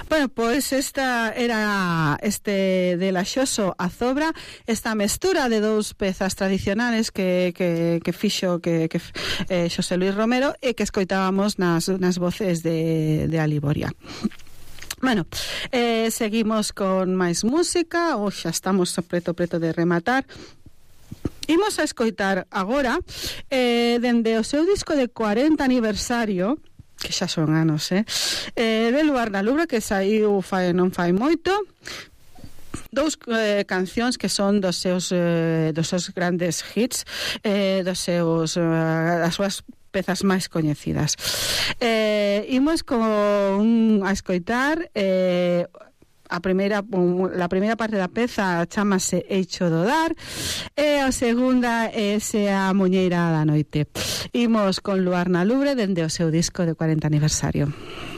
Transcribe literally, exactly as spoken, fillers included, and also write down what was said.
Bueno, pois esta era este de Laxoso a Zobra, esta mestura de dous pezas tradicionales que, que, que fixo que, que eh, Xosé Luis Romero e que escoitábamos nas, nas voces de, de Aliboria. Bueno, eh, seguimos con máis música, ou xa estamos preto preto de rematar. Imos a escoitar agora eh, dende o seu disco de cuarenta aniversario, que xa son anos, eh, eh de Luar na Lubre, que saiu fai, non fai moito, dous eh, cancións que son dos seus eh, dos seus grandes hits, eh, dos seus eh, as súas pezas máis coñecidas. Eh, imos con a escoitar eh, a primeira a primeira parte da peza chámase Eixo do Dar e a segunda é A Muñeira da Noite. Imos con Luar na Lubre dende o seu disco de cuarenta aniversario.